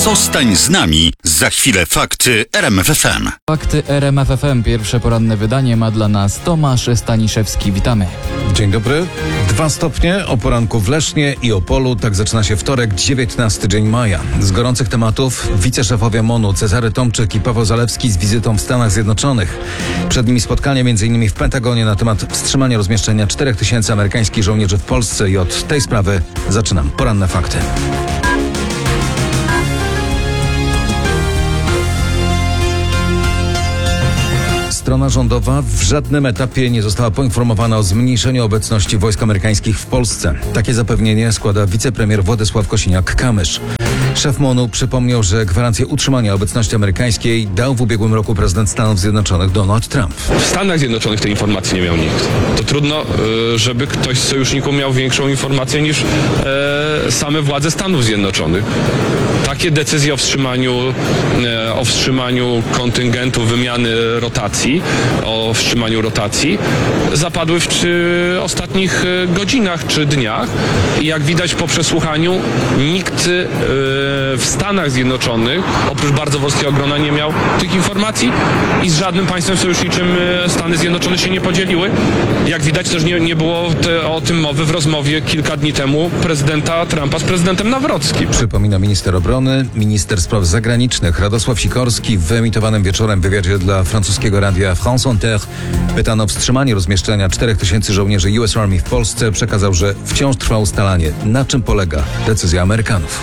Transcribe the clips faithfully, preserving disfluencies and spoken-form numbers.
Zostań z nami. Za chwilę fakty R M F F M. Fakty R M F F M. Pierwsze poranne wydanie ma dla nas Tomasz Staniszewski. Witamy. Dzień dobry. Dwa stopnie o poranku w Lesznie i Opolu. Tak zaczyna się wtorek, dziewiętnasty dzień maja. Z gorących tematów wiceszefowie MON-u Cezary Tomczyk i Paweł Zalewski z wizytą w Stanach Zjednoczonych. Przed nimi spotkanie m.in. w Pentagonie na temat wstrzymania rozmieszczenia czterech tysięcy amerykańskich żołnierzy w Polsce i od tej sprawy zaczynam poranne fakty. Strona rządowa w żadnym etapie nie została poinformowana o zmniejszeniu obecności wojsk amerykańskich w Polsce. Takie zapewnienie składa wicepremier Władysław Kosiniak-Kamysz. Szef MON-u przypomniał, że gwarancję utrzymania obecności amerykańskiej dał w ubiegłym roku prezydent Stanów Zjednoczonych Donald Trump. W Stanach Zjednoczonych tej informacji nie miał nikt. To trudno, żeby ktoś z sojuszników miał większą informację niż e, same władze Stanów Zjednoczonych. Takie decyzje o wstrzymaniu, e, o wstrzymaniu kontyngentu, wymiany rotacji, o wstrzymaniu rotacji zapadły w czy, ostatnich godzinach czy dniach i jak widać po przesłuchaniu nikt e, w Stanach Zjednoczonych oprócz bardzo wąskiego grona nie miał tych informacji i z żadnym państwem sojuszniczym Stany Zjednoczone się nie podzieliły. Jak widać też nie, nie było te, o tym mowy w rozmowie kilka dni temu prezydenta Trumpa z prezydentem Nawrockim. Przypomina minister obrony, minister spraw zagranicznych Radosław Sikorski w wyemitowanym wieczorem wywiadzie dla francuskiego radia France Inter pytano o wstrzymanie rozmieszczenia czterech tysięcy żołnierzy U S Army w Polsce. Przekazał, że wciąż trwa ustalanie, na czym polega decyzja Amerykanów.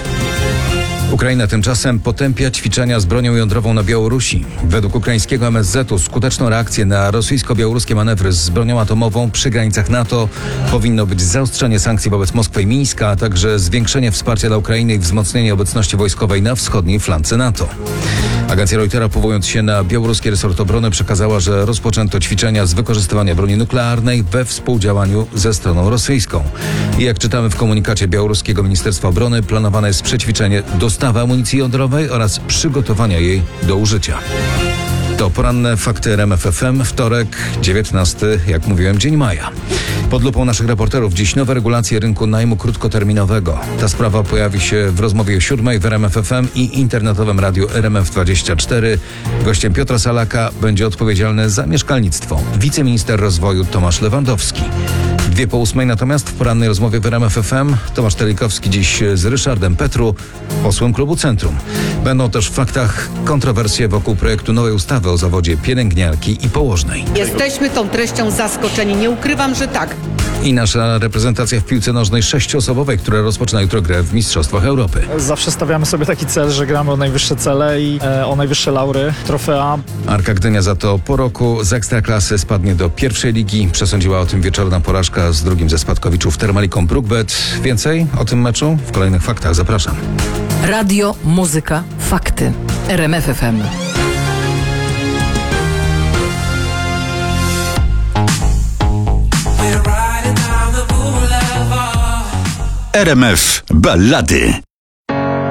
Ukraina tymczasem potępia ćwiczenia z bronią jądrową na Białorusi. Według ukraińskiego M S Z-u skuteczną reakcję na rosyjsko-białoruskie manewry z bronią atomową przy granicach NATO powinno być zaostrzenie sankcji wobec Moskwy i Mińska, a także zwiększenie wsparcia dla Ukrainy i wzmocnienie obecności wojskowej na wschodniej flance NATO. Agencja Reutera, powołując się na białoruski resort obrony, przekazała, że rozpoczęto ćwiczenia z wykorzystywania broni nuklearnej we współdziałaniu ze stroną rosyjską. I jak czytamy w komunikacie białoruskiego Ministerstwa Obrony, planowane jest przećwiczenie dostawy amunicji jądrowej oraz przygotowania jej do użycia. To poranne fakty R M F F M, wtorek, dziewiętnasty, jak mówiłem, dzień maja. Pod lupą naszych reporterów dziś nowe regulacje rynku najmu krótkoterminowego. Ta sprawa pojawi się w rozmowie o siódmej w R M F F M i internetowym radiu R M F dwadzieścia cztery. Gościem Piotra Salaka będzie odpowiedzialny za mieszkalnictwo wiceminister rozwoju Tomasz Lewandowski. Dwie po ósmej natomiast w porannej rozmowie w R M F F M Tomasz Telikowski dziś z Ryszardem Petru, posłem klubu Centrum. Będą też w faktach kontrowersje wokół projektu nowej ustawy o zawodzie pielęgniarki i położnej. Jesteśmy tą treścią zaskoczeni, nie ukrywam, że tak. I nasza reprezentacja w piłce nożnej sześcioosobowej, która rozpoczyna jutro grę w Mistrzostwach Europy. Zawsze stawiamy sobie taki cel, że gramy o najwyższe cele i e, o najwyższe laury, trofea. Arka Gdynia za to po roku z Ekstraklasy spadnie do pierwszej ligi. Przesądziła o tym wieczorna porażka z drugim ze spadkowiczów Termaliką Brukbet. Więcej o tym meczu w kolejnych faktach. Zapraszam. Radio, muzyka, fakty. R M F F M. R M F Ballady.